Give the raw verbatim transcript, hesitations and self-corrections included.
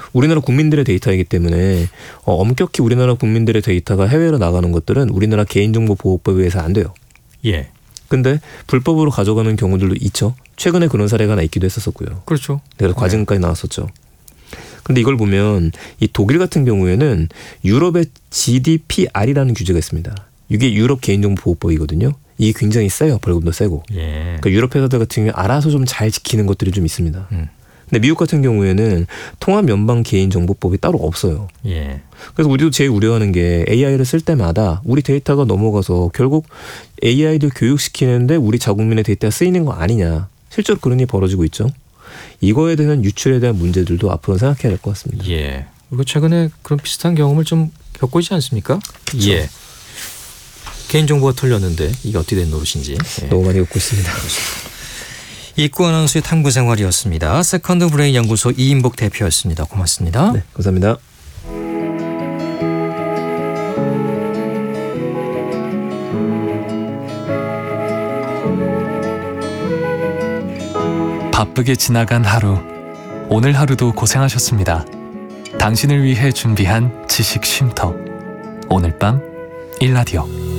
우리나라 국민들의 데이터이기 때문에 어, 엄격히 우리나라 국민들의 데이터가 해외로 나가는 것들은 우리나라 개인정보보호법에 의해서 안 돼요. 예. 근데 불법으로 가져가는 경우들도 있죠. 최근에 그런 사례가 하나 있기도 했었고요. 그렇죠. 그래서 과징까지 나왔었죠. 근데 이걸 보면 이 독일 같은 경우에는 유럽의 지디피알이라는 규제가 있습니다. 이게 유럽 개인정보보호법이거든요. 이게 굉장히 세요. 벌금도 세고. 예. 그러니까 유럽 회사들 같은 경우에 알아서 좀 잘 지키는 것들이 좀 있습니다. 음. 근데 미국 같은 경우에는 통합연방개인정보법이 따로 없어요. 예. 그래서 우리도 제일 우려하는 게 에이아이를 쓸 때마다 우리 데이터가 넘어가서 결국 에이아이들 교육시키는데 우리 자국민의 데이터가 쓰이는 거 아니냐. 실제로 그런 일이 벌어지고 있죠. 이거에 대한 유출에 대한 문제들도 앞으로 생각해야 될 것 같습니다. 예. 그리고 최근에 그런 비슷한 경험을 좀 겪고 있지 않습니까? 그렇죠. 예. 개인정보가 털렸는데 이게 어떻게 된 노릇인지. 예. 너무 많이 겪고 있습니다. 이구 아나운서의 탐구생활이었습니다. 세컨드 브레인 연구소 이인복 대표였습니다. 고맙습니다. 네, 감사합니다. 바쁘게 지나간 하루. 오늘 하루도 고생하셨습니다. 당신을 위해 준비한 지식 쉼터. 오늘 밤 일라디오.